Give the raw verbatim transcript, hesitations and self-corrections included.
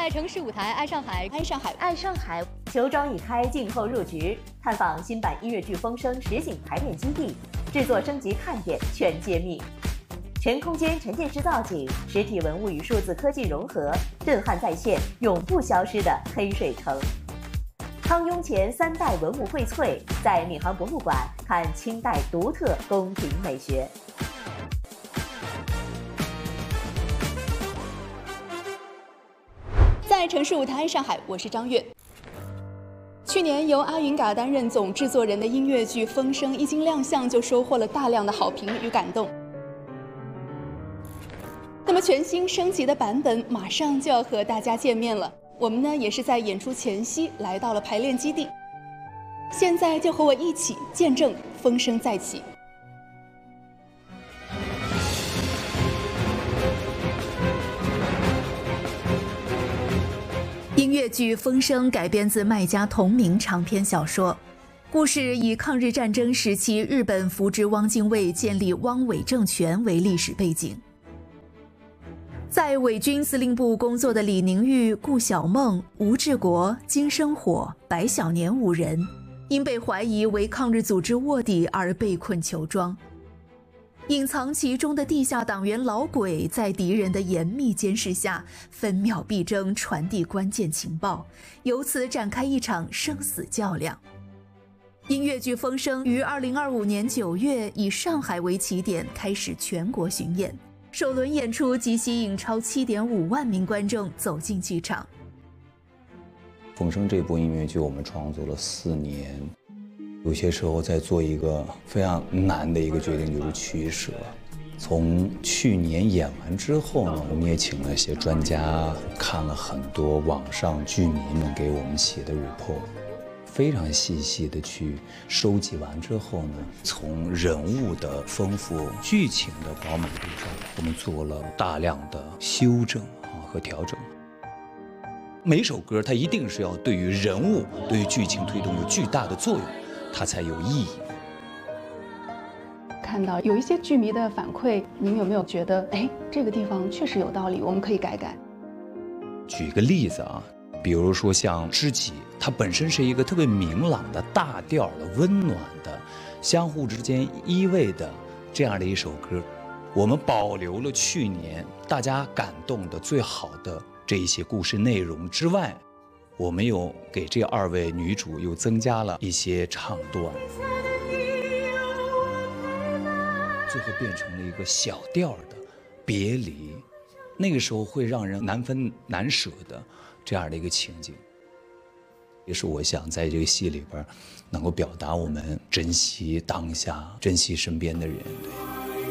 在城市舞台爱上海， 爱上海， 爱上海。球庄已开，静候入局。探访新版音乐剧《风声》实景排练基地，制作升级看点全揭秘。全空间沉浸式造景，实体文物与数字科技融合，震撼再现永不消失的黑水城。康雍乾三代文物荟萃，在闵行博物馆看清代独特宫廷美学。 在城市舞台爱上海，我是张悦。去年由阿云嘎担任总制作人的音乐剧《风声》一经亮相，就收获了大量的好评与感动。那么全新升级的版本马上就要和大家见面了。我们呢也是在演出前夕来到了排练基地，现在就和我一起见证风声再起。音乐剧《风声》改编自麦家同名长篇小说，故事以抗日战争时期日本扶植汪精卫建立汪伪政权为历史背景。在伪军司令部工作的李宁玉、顾晓梦、吴志国、金生火、白小年五人，因被怀疑为抗日组织卧底而被困球庄。隐藏其中的地下党员老鬼，在敌人的严密监视下，分秒必争传递关键情报，由此展开一场生死较量。音乐剧《风声》于二零二五年九月以上海为起点开始全国巡演。首轮演出即吸引超 七点五万名观众走进剧场。 《风声》这部音乐剧我们创作了四年，有些时候在做一个非常难的一个决定，就是取舍。从去年演完之后呢，我们也请了一些专家，看了很多网上剧迷们给我们写的 report。非常细细的去收集完之后呢，从人物的丰富、剧情的饱满度上，我们做了大量的修正啊和调整。每首歌它一定是要对于人物、对于剧情推动有巨大的作用，它才有意义。 看到有一些剧迷的反馈，您有没有觉得，哎，这个地方确实有道理，我们可以改改？ 举个例子啊。比如说像《知己》，它本身是一个特别明朗的大调的、温暖的、相互之间依偎的这样的一首歌，我们保留了去年大家感动的最好的这一些故事内容之外，我们又给这二位女主又增加了一些唱段，最后变成了一个小调的别离，那个时候会让人难分难舍的这样的一个情景，也是我想在这个戏里边能够表达我们珍惜当下、珍惜身边的人。对。